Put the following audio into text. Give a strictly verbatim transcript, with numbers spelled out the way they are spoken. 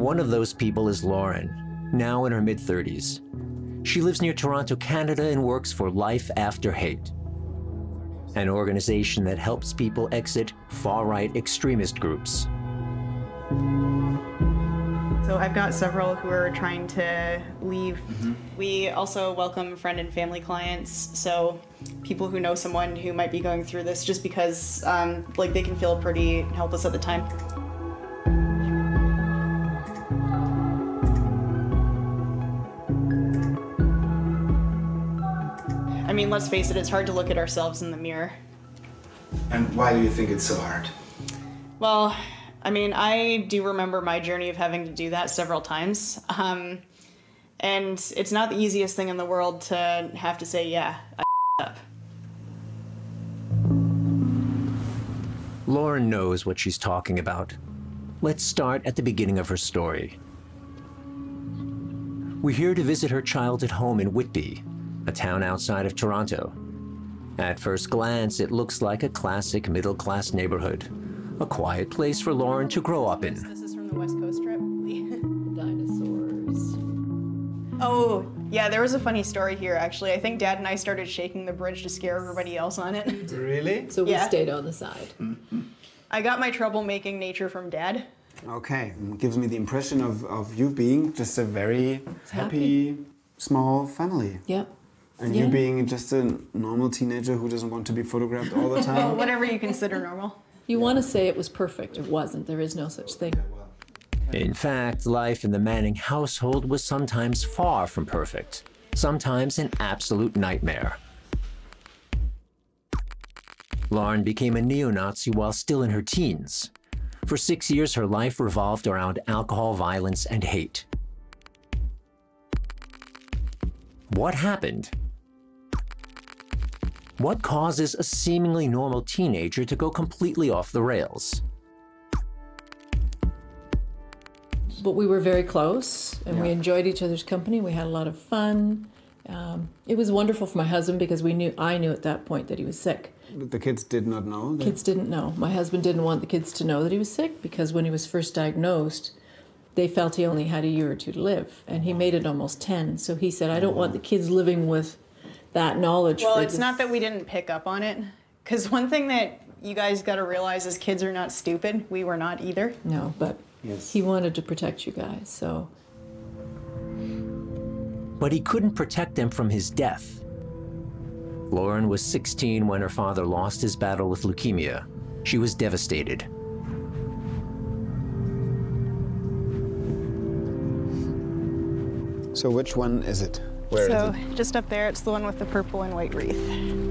One of those people is Lauren, now in her mid thirties. She lives near Toronto, Canada, and works for Life After Hate, an organization that helps people exit far-right extremist groups. So I've got several who are trying to leave. Mm-hmm. We also welcome friend and family clients, so people who know someone who might be going through this, just because um, like they can feel pretty helpless at the time. I mean, let's face it, it's hard to look at ourselves in the mirror. And why do you think it's so hard? Well, I mean, I do remember my journey of having to do that several times. Um, and it's not the easiest thing in the world to have to say, yeah, I f***ed up. Lauren knows what she's talking about. Let's start at the beginning of her story. We're here to visit her childhood home in Whitby, a town outside of Toronto. At first glance, it looks like a classic middle-class neighborhood, a quiet place for Lauren to grow up in. This is from the West Coast trip. Dinosaurs. Oh, yeah, there was a funny story here, actually. I think Dad and I started shaking the bridge to scare everybody else on it. Really? So we Yeah. stayed on the side. Mm-hmm. I got my troublemaking nature from Dad. Okay, it gives me the impression of, of you being just a very happy, happy. small family. Yep. And Yeah. you being just a normal teenager who doesn't want to be photographed all the Well, time. whatever you consider normal. You want to say it was perfect. It wasn't. There is no such thing. In fact, life in the Manning household was sometimes far from perfect, sometimes an absolute nightmare. Lauren became a neo-Nazi while still in her teens. For six years, her life revolved around alcohol, violence, and hate. What happened? What causes a seemingly normal teenager to go completely off the rails? But we were very close, and we Yeah. enjoyed each other's company. We had a lot of fun. Um, it was wonderful for my husband because we knew I knew at that point that he was sick. The kids did not know. That Kids didn't know. My husband didn't want the kids to know that he was sick because when he was first diagnosed, they felt he only had a year or two to live, and he made it almost ten. So he said, I don't want the kids living with that knowledge. Well, for it's the- not that we didn't pick up on it, because one thing that you guys got to realize is kids are not stupid. We were not either. No, but Yes. he wanted to protect you guys, so. But he couldn't protect them from his death. Lauren was sixteen when her father lost his battle with leukemia. She was devastated. So which one is it? Where is so it? just up there, it's the one with the purple and white wreath.